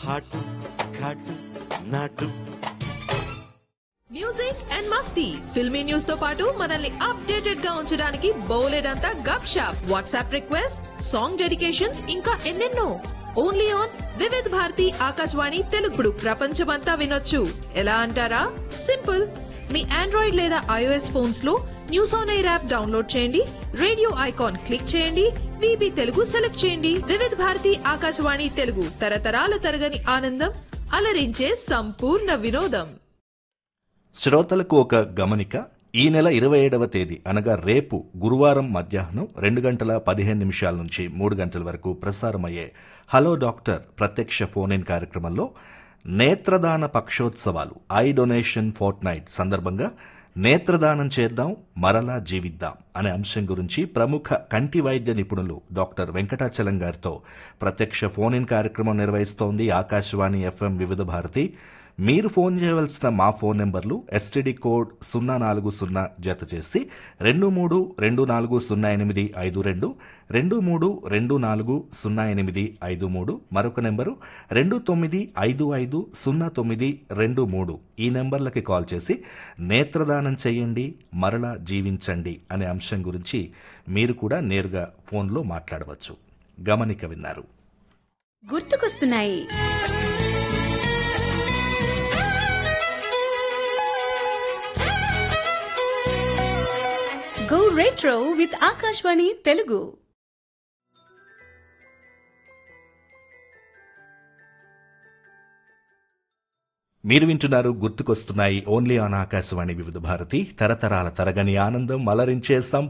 Hot ఘాటు నాటు music and Masti filmy news తో పాటు మనల్ని అప్డేటెడ్ గా ఉంచడానికి బోలెడంతా గప్ shop WhatsApp request song dedications ఇంకా ఎన్నెన్నో ఓన్లీ ఆన్ వివిధ్ భారతి ఆకాశవాణి తెలుగుడు ప్రపంచమంతా వినొచ్చు ఎలా అంటారా సింపుల్ మీ ఆండ్రాయిడ్ లేదా ఐఓఎస్ ఫోన్స్ లో news on air app download చేయండి రేడియో ఐకాన్ క్లిక్ చేయండి విబి తెలుగు సెలెక్ట్ చేయండి వివిధ్ భారతి ఆకాశవాణి తెలుగు తరతరాల తరగని ఆనందం అలరించే సంపూర్ణ వినోదం. శ్రోతలకు ఒక గమనిక. ఈ నెల 27వ తేదీ అనగా రేపు గురువారం మధ్యాహ్నం 2:15 నుంచి 3 గంటల వరకు ప్రసారమయ్యే హలో డాక్టర్ ప్రత్యక్ష ఫోన్ ఇన్ కార్యక్రమంలో నేత్రదాన పక్షోత్సవాలు ఐ డొనేషన్ ఫోర్ట్ నైట్ సందర్భంగా నేత్రదానం చేద్దాం మరలా జీవిద్దాం అనే అంశం గురించి ప్రముఖ కంటి వైద్య నిపుణులు డాక్టర్ వెంకటాచలం గారితో ప్రత్యక్ష ఫోన్ ఇన్ కార్యక్రమం నిర్వహిస్తోంది ఆకాశవాణి ఎఫ్ఎం వివిధ భారతి. మీరు ఫోన్ చేయవలసిన మా ఫోన్ నెంబర్లు ఎస్టీడీ కోడ్ 040 జత చేసి 23240852 23240853 మరొక నెంబరు 29550923 ఈ నెంబర్లకి కాల్ చేసి నేత్రదానం చేయండి మరలా జీవించండి అనే అంశం గురించి మీరు కూడా నేరుగా ఫోన్లో మాట్లాడవచ్చు. గమనిక విన్నారు. గుర్తుకొస్తున్నాయి Go Retro with Akashvani Telugu. మీరు వింటున్నారు గుర్తుకొస్తున్నాయి ఓన్లీ ఆన్ ఆకాశవాణి వివిధ భారతి తరతరాల తరగని ఆనందం అలరించే